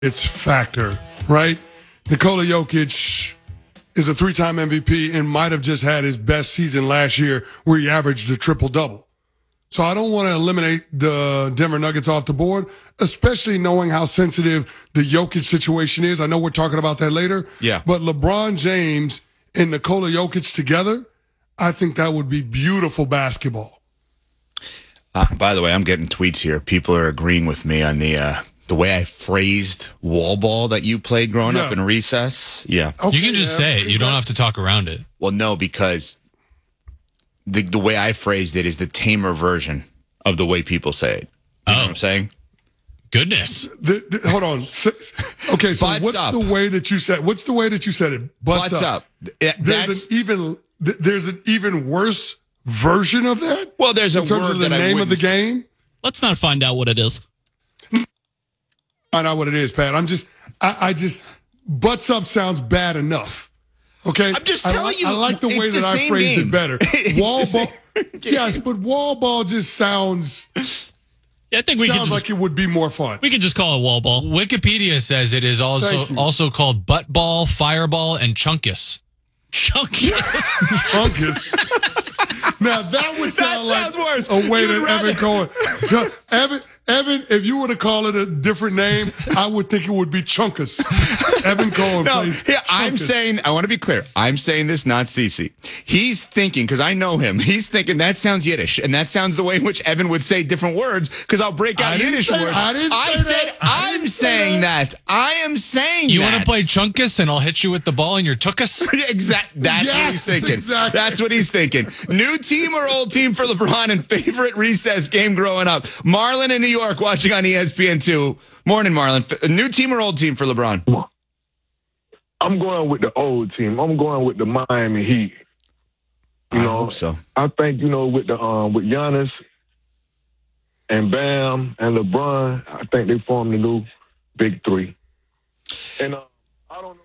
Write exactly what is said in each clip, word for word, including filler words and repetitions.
its factor, right? Nikola Jokic is a three-time M V P and might have just had his best season last year where he averaged a triple-double. So I don't want to eliminate the Denver Nuggets off the board, especially knowing how sensitive the Jokic situation is. I know we're talking about that later. Yeah. But LeBron James and Nikola Jokic together, I think that would be beautiful basketball. Uh, by the way, I'm getting tweets here. People are agreeing with me on the uh, the way I phrased wall ball that you played growing Yeah. up in recess. Yeah. Okay, You can just yeah, say it. You don't have to talk around it. Well, no, because the the way I phrased it is the tamer version of the way people say it. You know Oh. what I'm saying? Goodness. The, the, hold on. S- Okay, so Butts what's up. the way that you said? What's the way that you said it? Butts, Butts up. up. Yeah, There's That's, an even. th- There's an even worse version of that. well, there's a in terms word of the that I name of the wouldn't say. game. Let's not find out what it is. Find out what it is, Pat. I'm just. I, I just. Butts up sounds bad enough. Okay. I'm just I telling li- you, I like the it's way the that I same phrased game. it better. It's Wall the ball. same game. Yes, but wall ball just sounds Yeah, I think we can sounds just, like it would be more fun. we can just call it wall ball. Wikipedia says it is also Thank you. also called butt ball, fireball, and chunkus. Chunky. Fungus. Now that would sound sounds like worse. a way You'd that rather- Evan Cohen. So, Evan, Evan, if you were to call it a different name, I would think it would be Chunkus. Evan Cohen No, plays. here, I'm Chunkus. saying, I want to be clear. I'm saying this, not Cece. He's thinking, because I know him, he's thinking that sounds Yiddish, and that sounds the way in which Evan would say different words, because I'll break out I didn't Yiddish say- words. I didn't say said, that. I I'm didn't say saying that. I am saying You that. want to play chunkus and I'll hit you with the ball in your tuchus? Exact. That's what Yes, he's thinking. exactly. That's what he's thinking. New team or old team for LeBron and favorite recess game growing up. Marlon in New York watching on E S P N two. Morning, Marlon. F- New team or old team for LeBron? I'm going with the old team. I'm going with the Miami Heat. You I know, hope so. I think you know with the um with Giannis and Bam and LeBron, I think they formed the new big three. And uh, I don't know.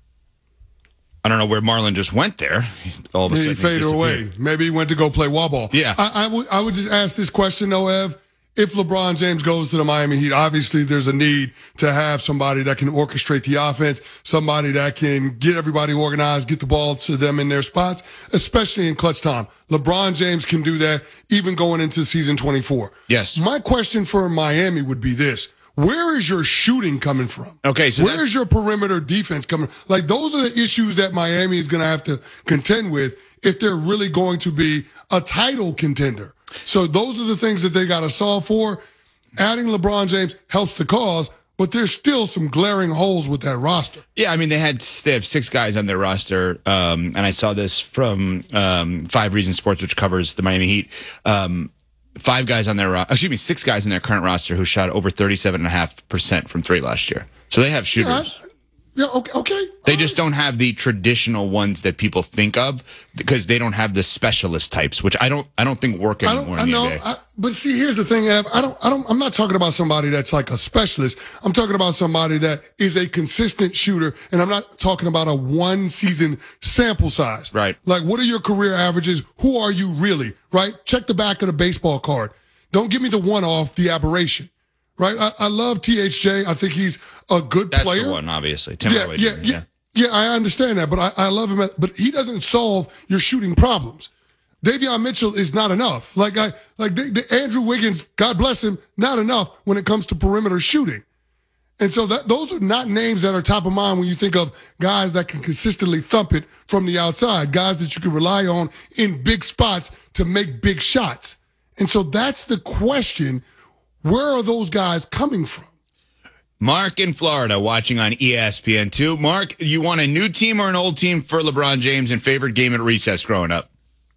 I don't know where Marlon just went there. All of a He sudden, faded disappeared. away. Maybe he went to go play wall ball. Yeah. I, I would I would just ask this question, though, Ev. If LeBron James goes to the Miami Heat, obviously there's a need to have somebody that can orchestrate the offense, somebody that can get everybody organized, get the ball to them in their spots, especially in clutch time. LeBron James can do that even going into season twenty-four. Yes. My question for Miami would be this. Where is your shooting coming from? Okay, so where that- is your perimeter defense coming? Like, those are the issues that Miami is going to have to contend with if they're really going to be a title contender. So those are the things that they got to solve for. Adding LeBron James helps the cause, but there's still some glaring holes with that roster. Yeah, I mean, they had they have six guys on their roster, um, and I saw this from um, Five Reasons Sports, which covers the Miami Heat. Um, five guys on their ro- excuse me, six guys in their current roster who shot over thirty-seven point five percent from three last year. So they have Yeah, I- shooters. yeah okay. okay. They All just don't have the traditional ones that people think of because they don't have the specialist types, which I don't I don't think work I anymore don't. I in the know. N B A. I, but see, here's the thing, Ev. I don't. I don't. I'm not talking about somebody that's like a specialist. I'm talking about somebody that is a consistent shooter, and I'm not talking about a one season sample size. Right. Like, what are your career averages? Who are you really? Right. Check the back of the baseball card. Don't give me the one off, the aberration. Right. I, I love T H J. I think he's a good That's player. the one, obviously. Tim Yeah, Hardaway yeah, Junior, yeah, yeah. I understand that, but I, I love him. At, but he doesn't solve your shooting problems. Davion Mitchell is not enough. Like I, like the, the Andrew Wiggins, God bless him, not enough when it comes to perimeter shooting. And so that those are not names that are top of mind when you think of guys that can consistently thump it from the outside, guys that you can rely on in big spots to make big shots. And so that's the question. Where are those guys coming from? Mark in Florida watching on E S P N two. Mark, you want a new team or an old team for LeBron James and favorite game at recess growing up?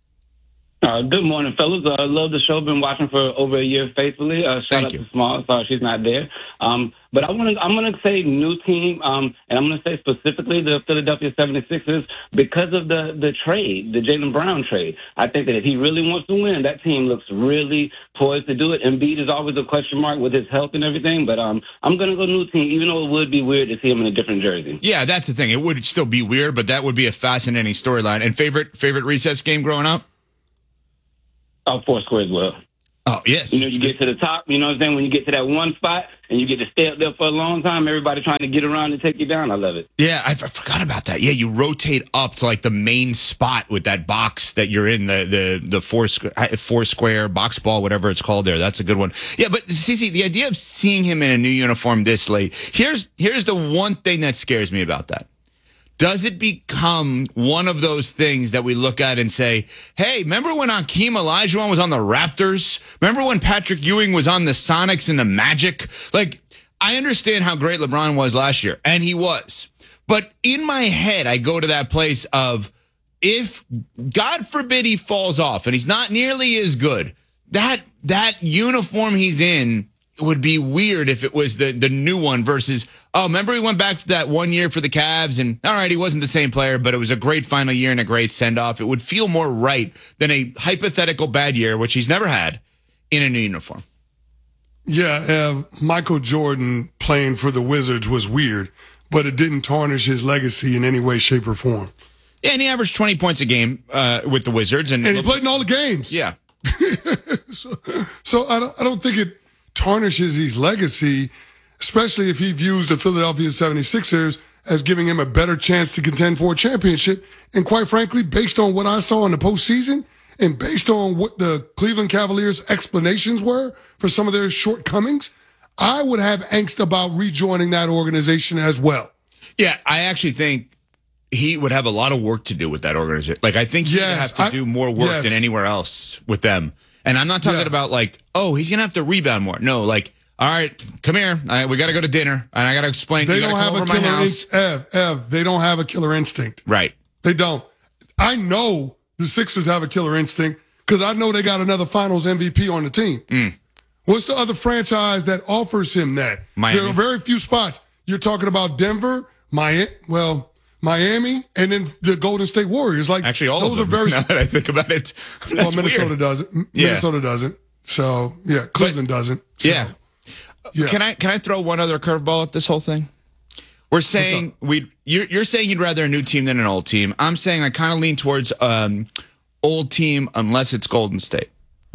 Uh, good morning, fellas. I uh, love the show. Been watching for over a year faithfully. Uh, shout Thank out you. to Small. Sorry, she's not there. Um, but I want to. I'm going to say new team, um, and I'm going to say specifically the Philadelphia seventy-sixers because of the the trade, the Jaylen Brown trade. I think that if he really wants to win, that team looks really poised to do it. Embiid is always a question mark with his health and everything. But um, I'm going to go new team, even though it would be weird to see him in a different jersey. Yeah, that's the thing. It would still be weird, but that would be a fascinating storyline. And favorite favorite recess game growing up? Uh, Foursquare as well. Oh, yes. You know, you get to the top, you know what I'm saying? When you get to that one spot and you get to stay up there for a long time, everybody trying to get around and take you down. I love it. Yeah, I, I forgot about that. Yeah, you rotate up to like the main spot with that box that you're in, the the the four square, four square box ball, whatever it's called there. That's a good one. Yeah, but Cece, the idea of seeing him in a new uniform this late, here's here's the one thing that scares me about that. Does it become one of those things that we look at and say, hey, remember when Hakeem Olajuwon was on the Raptors? Remember when Patrick Ewing was on the Sonics and the Magic? Like, I understand how great LeBron was last year, and he was. But in my head, I go to that place of, if, God forbid, he falls off and he's not nearly as good, that that uniform he's in would be weird if it was the the new one versus, oh, remember he went back to that one year for the Cavs and, all right, he wasn't the same player, but it was a great final year and a great send-off. It would feel more right than a hypothetical bad year, which he's never had, in a new uniform. Yeah, uh, Michael Jordan playing for the Wizards was weird, but it didn't tarnish his legacy in any way, shape, or form. Yeah, and he averaged twenty points a game uh, with the Wizards. And, And he played in all the games. Yeah. so so I, don't, I don't think it tarnishes his legacy, especially if he views the Philadelphia seventy-sixers as giving him a better chance to contend for a championship. And quite frankly, based on what I saw in the postseason and based on what the Cleveland Cavaliers' explanations were for some of their shortcomings, I would have angst about rejoining that organization as well. Yeah, I actually think he would have a lot of work to do with that organization. Like, I think he Yes, would have to I- do more work yes. than anywhere else with them. And I'm not talking Yeah. about like, oh, he's going to have to rebound more. No, like, all right, come here. I, we got to go to dinner. And I got to explain. They you don't gotta have come a over my killer house. instinct. Ev, Ev, they don't have a killer instinct. Right. They don't. I know the Sixers have a killer instinct because I know they got another Finals M V P on the team. Mm. What's the other franchise that offers him that? Miami. There are very few spots. You're talking about Denver, Miami, well, Miami, and then the Golden State Warriors. Like Actually, all those of them. are very. Now that I think about it. That's well, Minnesota weird. doesn't. M- Yeah. Minnesota doesn't. So yeah, Cleveland doesn't. So, Yeah. yeah. Can I can I throw one other curveball at this whole thing? We're saying we you're, you're saying you'd rather a new team than an old team. I'm saying I kind of lean towards um, old team unless it's Golden State.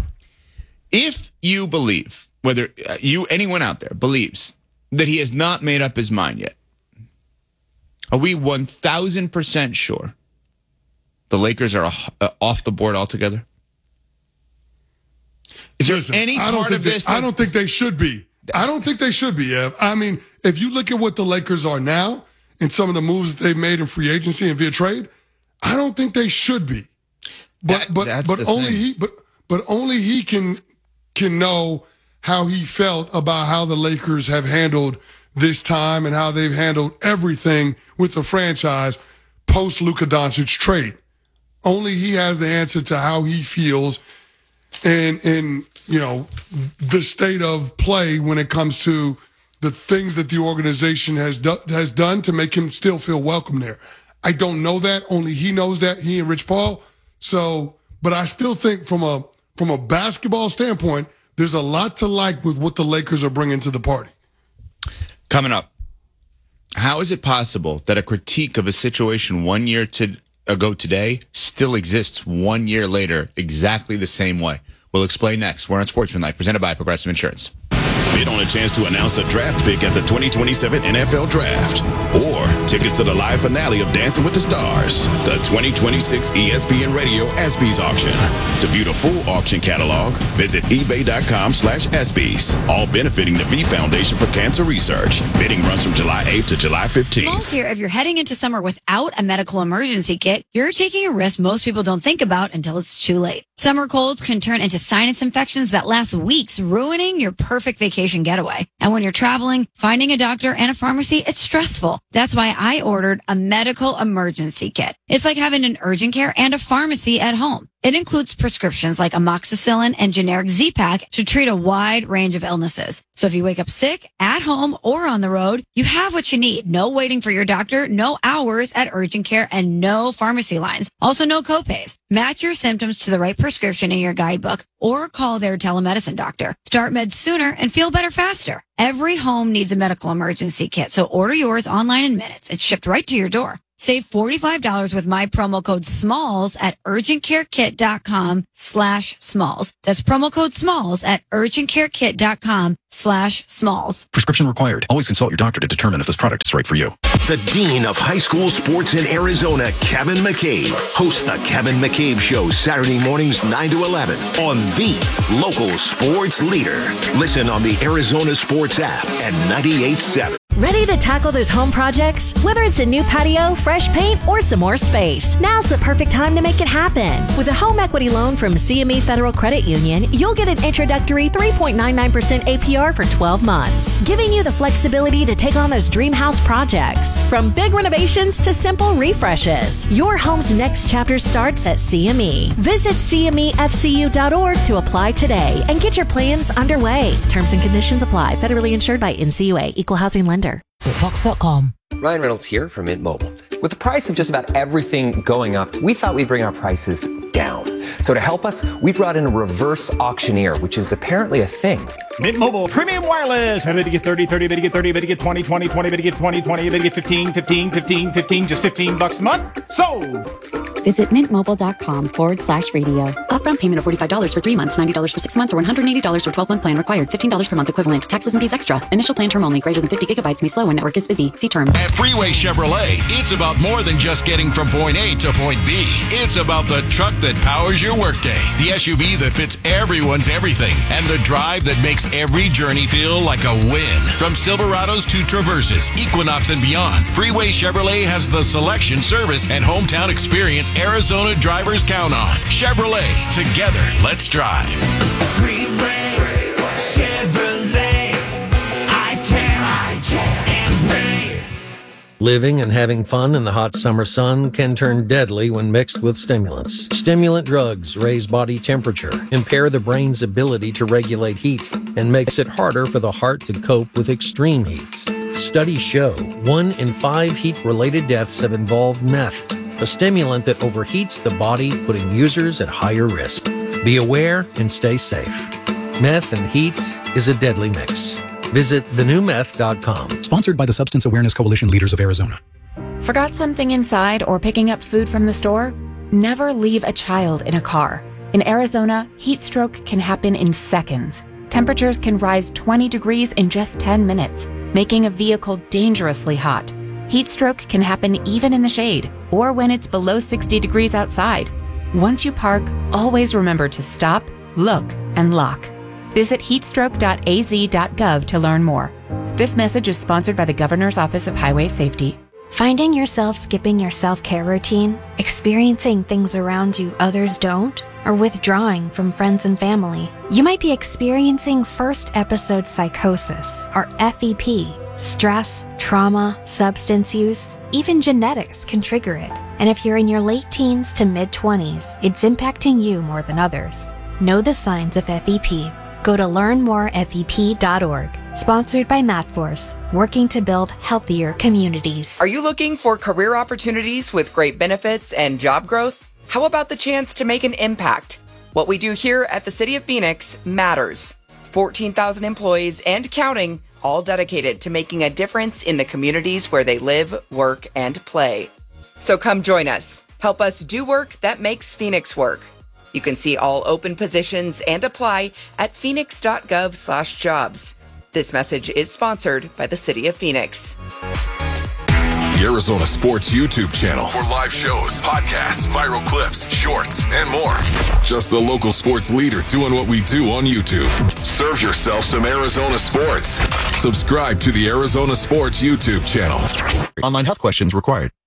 If you believe, whether uh, you anyone out there believes that he has not made up his mind yet, are we one thousand percent sure the Lakers are uh, off the board altogether? Is there Listen, any I don't part think of they, this? I that- don't think they should be. I don't think they should be, Ev. I mean, if you look at what the Lakers are now and some of the moves that they've made in free agency and via trade, I don't think they should be. But That- but that's but the only thing. he but but only he can can know how he felt about how the Lakers have handled this time and how they've handled everything with the franchise post Luka Doncic trade. Only he has the answer to how he feels and and you know the state of play when it comes to the things that the organization has do, has done to make him still feel welcome there. I don't know that. Only he knows that. He and Rich Paul. So, but I still think from a from a basketball standpoint, there's a lot to like with what the Lakers are bringing to the party. Coming up, how is it possible that a critique of a situation one year to, ago today still exists one year later exactly the same way? We'll explain next. We're on Sportsmanlike, presented by Progressive Insurance. Bid on a chance to announce a draft pick at the twenty twenty-seven N F L Draft. Or tickets to the live finale of Dancing with the Stars, the twenty twenty-six E S P N Radio ESPYs auction. To view the full auction catalog, visit ebay.com slash ESPYs. All benefiting the V Foundation for Cancer Research. Bidding runs from July eighth to July fifteenth. Smalls here. If you're heading into summer without a medical emergency kit, you're taking a risk most people don't think about until it's too late. Summer colds can turn into sinus infections that last weeks, ruining your perfect vacation getaway. And when you're traveling, finding a doctor and a pharmacy, it's stressful. That's why I ordered a medical emergency kit. It's like having an urgent care and a pharmacy at home. It includes prescriptions like amoxicillin and generic Z-Pak to treat a wide range of illnesses. So if you wake up sick, at home, or on the road, you have what you need. No waiting for your doctor, no hours at urgent care, and no pharmacy lines. Also, no copays. Match your symptoms to the right prescription in your guidebook or call their telemedicine doctor. Start meds sooner and feel better faster. Every home needs a medical emergency kit, so order yours online in minutes. It's shipped right to your door. Save forty-five dollars with my promo code SMALLS at urgentcarekit.com slash smalls. That's promo code SMALLS at urgentcarekit.com slash smalls. Prescription required. Always consult your doctor to determine if this product is right for you. The Dean of High School Sports in Arizona, Kevin McCabe, hosts the Kevin McCabe Show Saturday mornings nine to eleven on the local sports leader. Listen on the Arizona Sports app at ninety-eight point seven. Ready to tackle those home projects? Whether it's a new patio, fresh paint, or some more space, now's the perfect time to make it happen. With a home equity loan from C M E Federal Credit Union, you'll get an introductory three point nine nine percent A P R for twelve months, giving you the flexibility to take on those dream house projects. From big renovations to simple refreshes, your home's next chapter starts at C M E. Visit C M E F C U dot org to apply today and get your plans underway. Terms and conditions apply. Federally insured by N C U A. Equal housing lender. Fox dot com. Ryan Reynolds here from Mint Mobile. With the price of just about everything going up, we thought we'd bring our prices down. So to help us, we brought in a reverse auctioneer, which is apparently a thing. Mint Mobile Premium Wireless. How to get thirty, thirty, how to get thirty, how to get twenty, twenty, twenty, how to get twenty, twenty, how to get fifteen, fifteen, fifteen, fifteen, just fifteen bucks a month? Sold! Visit mintmobile.com forward slash radio. Upfront payment of forty-five dollars for three months, ninety dollars for six months, or one hundred eighty dollars for twelve-month plan required. fifteen dollars per month equivalent. Taxes and fees extra. Initial plan term only. Greater than fifty gigabytes may slow when network is busy. See terms. At Freeway Chevrolet, it's about more than just getting from point A to point B. It's about the truck that powers your workday. The S U V that fits everyone's everything. And the drive that makes every journey feel like a win. From Silverados to Traverses, Equinox and beyond, Freeway Chevrolet has the selection, service, and hometown experience Arizona drivers count on. Chevrolet, together, let's drive. Freeway Chevrolet, I-ten, and Ray. Living and having fun in the hot summer sun can turn deadly when mixed with stimulants. Stimulant drugs raise body temperature, impair the brain's ability to regulate heat, and makes it harder for the heart to cope with extreme heat. Studies show one in five heat-related deaths have involved meth, a stimulant that overheats the body, putting users at higher risk. Be aware and stay safe. Meth and heat is a deadly mix. Visit the new meth dot com. Sponsored by the Substance Awareness Coalition Leaders of Arizona. Forgot something inside or picking up food from the store? Never leave a child in a car. In Arizona, heat stroke can happen in seconds. Temperatures can rise twenty degrees in just ten minutes, making a vehicle dangerously hot. Heat stroke can happen even in the shade or when it's below sixty degrees outside. Once you park, always remember to stop, look, and lock. Visit heatstroke dot a z dot gov to learn more. This message is sponsored by the Governor's Office of Highway Safety. Finding yourself skipping your self-care routine, experiencing things around you others don't, or withdrawing from friends and family. You might be experiencing first episode psychosis, or F E P. Stress, trauma, substance use, even genetics can trigger it. And if you're in your late teens to mid-twenties, it's impacting you more than others. Know the signs of F E P. Go to learn more F E P dot org. Sponsored by MatForce, working to build healthier communities. Are you looking for career opportunities with great benefits and job growth? How about the chance to make an impact? What we do here at the City of Phoenix matters. fourteen thousand employees and counting, all dedicated to making a difference in the communities where they live, work, and play. So come join us. Help us do work that makes Phoenix work. You can see all open positions and apply at phoenix dot gov slash jobs. This message is sponsored by the City of Phoenix. The Arizona Sports YouTube channel for live shows, podcasts, viral clips, shorts, and more. Just the local sports leader doing what we do on YouTube. Serve yourself some Arizona sports. Subscribe to the Arizona Sports YouTube channel. Online health questions required.